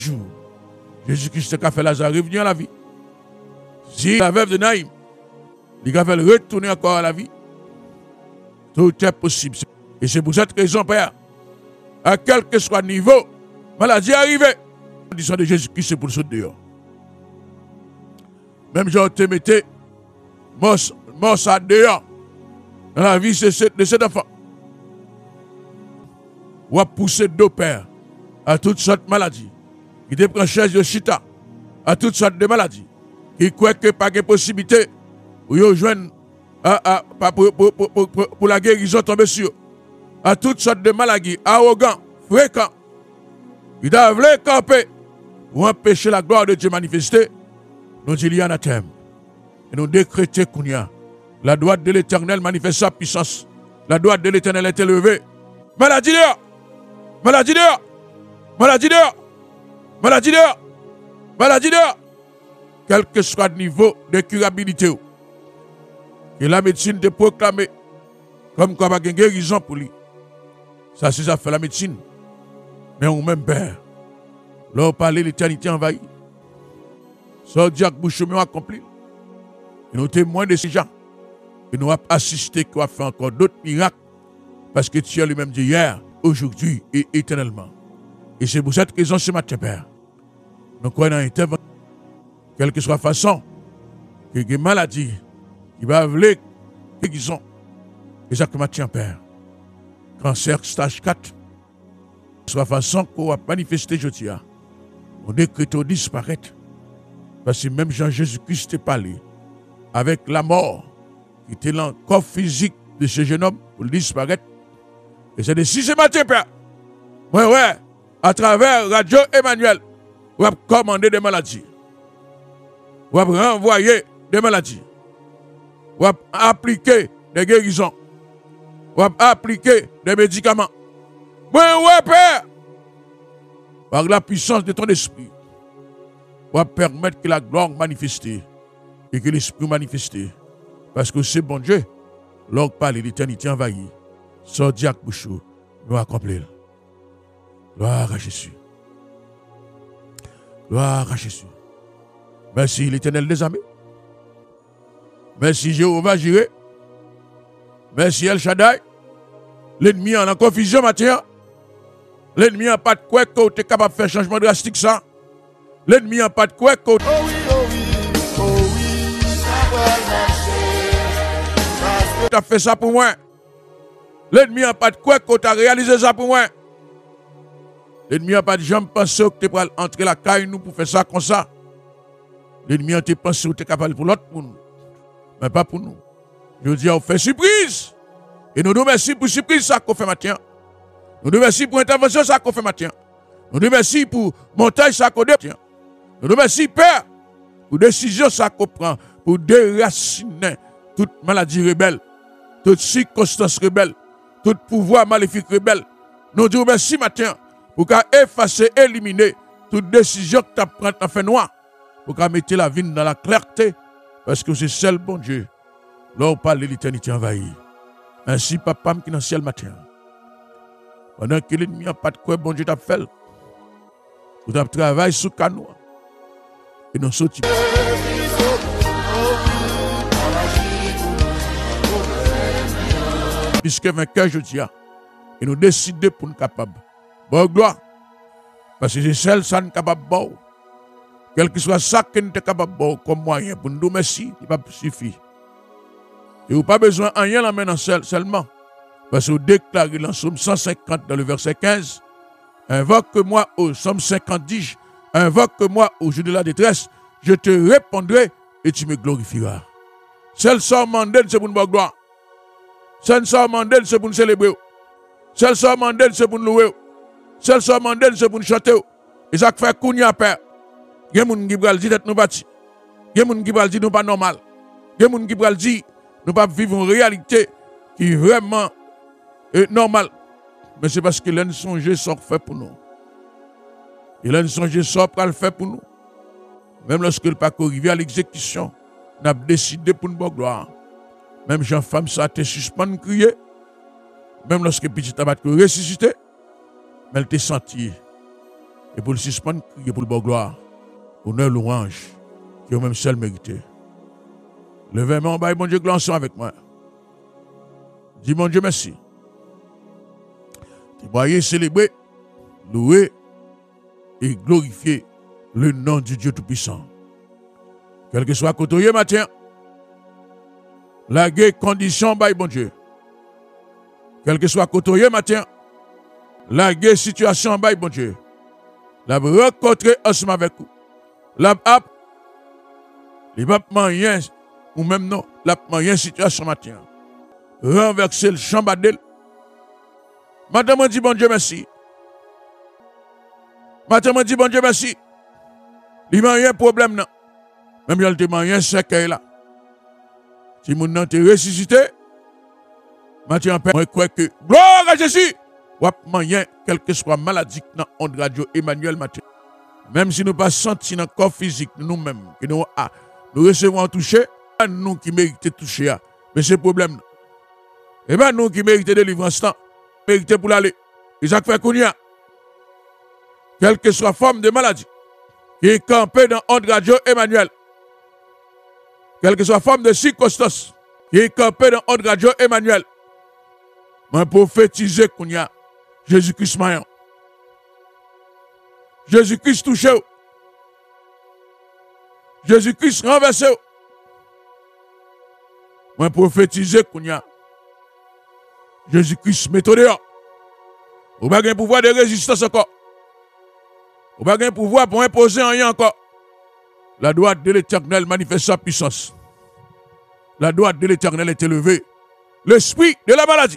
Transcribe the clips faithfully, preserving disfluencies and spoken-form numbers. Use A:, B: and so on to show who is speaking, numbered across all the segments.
A: jour, Jésus-Christ a fait Lazare revenir à la vie. Si la veuve de Naïm, il a fait le retourner encore à la vie, tout est possible. Et c'est pour cette raison, Père, à quel que soit le niveau, maladie arrivée, en disant de Jésus-Christ, c'est pour le sauter dehors. Même Jean te mettait, mort ça dehors, dans la vie de cet enfant. Ou à pousser deux pères à toutes sortes de maladies, qui te prend chaise de chita, à toutes sortes de maladies, qui croient que pas de possibilité, ou ils joignent pour, pour, pour, pour, pour la guérison tomber sur à toutes sortes de maladies, arrogants, fréquents, qui doivent camper pour empêcher la gloire de Dieu manifester. Nous disons anathème. Et nous décrétons qu'on y a la droite de l'Éternel manifeste sa puissance. La droite de l'Éternel est élevée. Maladie dehors! Maladie dehors! Maladie dehors! Maladie dehors! Maladie dehors! Quel que soit le niveau de curabilité, que la médecine te proclame comme quoi il y a une guérison pour lui. Ça, c'est ça fait la médecine. Mais on même père. Là, on parle l'éternité envahie. Ça, Dieu Bouchomé accompli. Et nous témoins de ces gens. Et nous avons assisté qu'on a fait encore d'autres miracles. Parce que tu es lui-même dit hier, aujourd'hui et éternellement. Et c'est pour cette raison ce matin, Père. Nous croyons dans l'intervention. Quelle que soit la façon, que les maladies, qui va avoir guérison. Et ça que matin, Père. Cancer stage quatre. Soit la façon qu'on va manifester aujourd'hui. On décrète au disparaître. Parce que même Jean-Jésus-Christ est parlé avec la mort qui était dans le corps physique de ce jeune homme pour disparaître. Et c'est de si ce matin, Père. Ouais, ouais, à travers Radio Emmanuel, on va commander des maladies. On va renvoyer des maladies. On va appliquer des guérisons. On va appliquer des médicaments. Ouais, ouais, Père. Par la puissance de ton esprit. On va permettre que la gloire manifeste et que l'esprit manifeste. Parce que c'est bon Dieu, l'orgue parle l'éternité envahie. Sors Diac Bouchou, nous accomplir. Gloire à Jésus. Gloire à Jésus. Merci l'Éternel des armées. Merci Jéhovah Jireh. Merci El Shaddai. L'ennemi en confusion matin. L'ennemi n'a pas de quoi que tu es capable de faire changement drastique ça. L'ennemi n'a pas de quoi que... Oh oui, oh oui, oh oui, ça va marcher. Tu as fait ça pour moi. L'ennemi n'a pas de quoi que tu as réalisé ça pour moi. L'ennemi n'a pas de jambe pensé que tu es entrer la caille nous pour faire ça comme ça. L'ennemi a pensé que tu es capable pour l'autre monde. Mais pas pour nous. Je dis, on fait surprise. Et nous nous remercions pour surprise ça qu'on fait matin. Nous nous remercions pour intervention ça qu'on fait matin. Nous nous remercions pour montage ça qu'on fait. Nous nous remercions, Père, pour décision ça qu'on prend, pour déraciner toute maladie rebelle, toute circonstance rebelle, tout pouvoir maléfique rebelle. Nous nous remercions matin pour qu'à effacer, éliminer toute décision que tu prends en fait noir, pour qu'à mettre la vie dans la clarté, parce que c'est seul bon Dieu. Là, on parle de l'éternité envahie. Ainsi, papa, qui est dans le ciel matin. Pendant que l'ennemi n'a pas de quoi, bon Dieu t'a fait. Vous avez travaillé sous canot. Et nous sommes. Puisque vainqueur, je dis, et nous décidons pour nous capables. Bon, gloire. Parce que c'est celle ça nous capable bon. Quel que soit ça que nous sommes capables bon comme moyen pour nous dire merci, il va suffire. Et vous n'avez pas besoin de rien la main seulement. Parce que vous déclarez dans Somme cent cinquante, dans le verset quinze, invoque-moi au Somme cinquante, dis, invoque-moi au jour de la détresse, je te répondrai et tu me glorifieras. Seul sort mandel, c'est pour nous gloire. Seul sort mandel, c'est pour nous célébrer. Seul sort mandel, c'est pour nous louer. Seul sort mandel, c'est pour nous chanter. Et ça fait qu'on y a peur. Il y a des gens qui veulent dire que nous bâtis. Il y a des gens qui veulent dire que nous pas normal. Il y a des gens qui veulent dire que nous pas vivre une réalité qui est vraiment est normale. Mais c'est parce que l'un songe sort fait pour nous. Et l'un songe sort pour le faire pour nous. Même lorsque le pas arrivé à l'exécution, nous avons décidé pour nous gloire. Même Jean-Femme, ça a été suspendu, crier. Même lorsque petit tabac ressuscité, mais elle t'a senti. et pour le suspendre, crier pour le bon gloire, honneur, louange, qui ont même seul mérité. Levez-moi en bas, mon Dieu, gloire avec moi. Dis mon Dieu merci. Témoigner, célébrer, louer et glorifier le nom du Dieu Tout-Puissant. Quel que soit côté matin, la guerre condition, bye bon Dieu. Quel que soit côté matin, la guerre situation, bye bon Dieu. La rencontrer ensemble avec vous. La app, les moyens, ou même non, la moyen situation matin. Renverser le chambadel. Madame dit bon Dieu merci. Madame dit bon Dieu merci. Il n'y a rien de problème non. Même il y a le moyen c'est là. Si mon nom te ressuscité, Mathieu en paix, moi crois que gloire à Jésus. Ou moyen quelle que soit maladie dans onde radio Emmanuel Mathieu. Même si nous pas senti dans le corps physique nous-mêmes que nous ah, nous recevons toucher, nous qui méritons toucher mais c'est problème. Et bien nous qui méritons délivrance, méritons pour l'aller. Isaac fait qu'on y a. Quelle que soit forme de maladie, qui est campé dans onde radio Emmanuel. Quelle que soit forme de circonstance, qui est campé dans onde radio Emmanuel. Mais prophétiser qu'on y a Jésus-Christ maillant. Jésus-Christ touché. Jésus-Christ renversé. Mais prophétiser qu'on y a Jésus-Christ méthode. Ou pas un pouvoir de résistance encore. Ou pas un pouvoir pour imposer rien encore. La droite de l'Éternel manifeste sa puissance. La droite de l'Éternel est élevée. L'esprit de la maladie.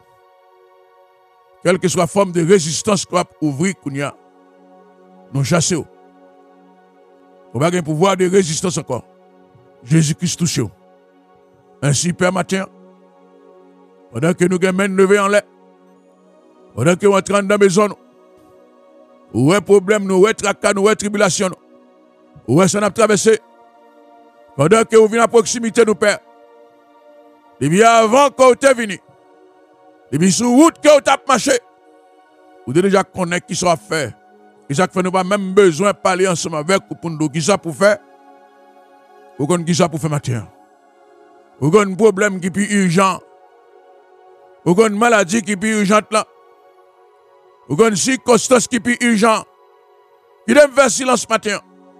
A: Quelle que soit la forme de résistance qu'on va ouvrir, Kounia, nous chassons. On va avoir un pouvoir de résistance encore. Jésus-Christ touche. Ainsi, Père matin, pendant que nous gagnons lever en l'air, pendant que nous entrons dans la maison, où est problème, nous est tracas, nous est tribulation, où est-ce qu'on a traversé, pendant que vous venez à proximité, nous, Père, et bien avant que vous êtes venu, et bien sur route que vous avez marché, vous devez déjà connaître qui sera fait. Et ça fait nous pas même besoin de parler ensemble avec vous pour nous qui ça pour faire. Vous connaissez qui ça pour faire matin. Vous connaissez un problème qui est plus urgent. Vous connaissez une maladie qui est plus urgente là. Vous connaissez une circonstance qui est plus urgent. Il aime faire silence matin.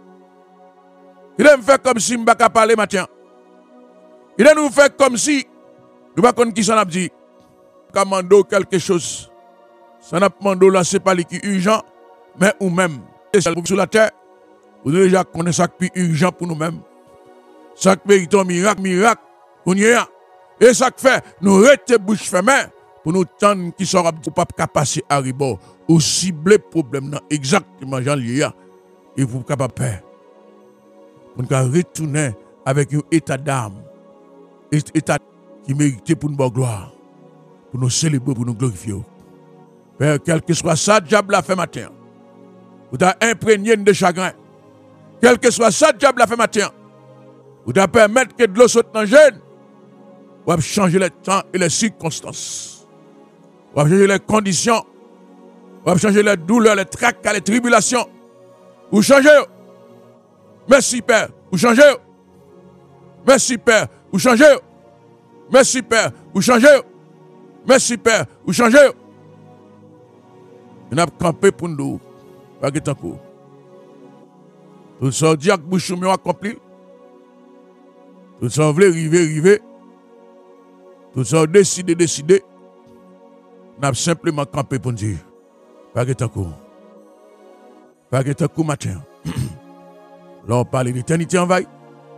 A: Il aime faire comme si je ne pas parler matin. Il aime nous faire comme si nous ne connaissons pas qui ça a dit. Commando quelque chose. Ça n'a pas demandé là, c'est pas qui est urgent, mais ou même, sur la terre, vous devez déjà connaître ça qui est urgent pour nous-mêmes. Ça qui mérite un miracle, miracle, on y est. Et ça qui fait, nous restons bouche fermée pour nous tendre qui sera pas passer à ribord, ou cibler le problème dans exactement Jean Lia. Et vous capable faire. Pour nous retourner avec un état d'âme, un état qui mérite pour une bonne gloire. Pour nous célébrer, pour nous glorifier. Père, quel que soit ça, diable a fait matin. Vous avez imprégné de chagrin. Quel que soit ça, diable a fait matin. Vous avez permettre que de l'eau saute dans le gène. Vous avez changé les temps et les circonstances. Vous avez changé les conditions. Vous avez changé les douleurs, les tracas, les tribulations. Vous changez. Merci Père, vous changez. Merci Père, vous changez. Merci Père, vous changez. Merci Père, vous changez. Nous avons campé pour nous. Pas de temps. Tout ça dit que bouche nous accompli. Tout ça voulait arriver, arriver. Tout ça décidé, décidé. Nous avons simplement campé pour dire. Pas de temps. Pas de temps matin. Là on parle d'éternité en veille.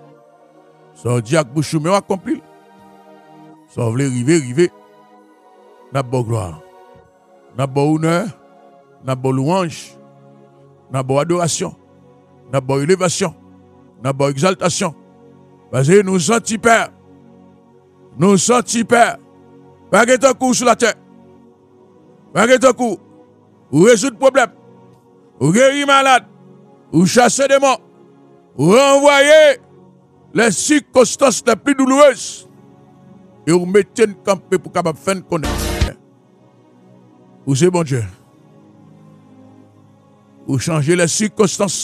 A: Ça dit que bouche nous accompli. Ça voulait arriver, arriver. N'a pas gloire, n'a pas honneur, n'a pas louange, n'a pas adoration, n'a pas élévation, n'a pas exaltation. Parce que nous sentons Père, nous sentons Père, pas que ton coup sur la terre, pas que ton coup, ou résoudre le problème, ou guérir malade, ou chasser des morts, ou renvoyer les circonstances les plus douloureuses, et vous mettez une campée pour capable faire connaître. Où c'est bon Dieu? pour changer les circonstances.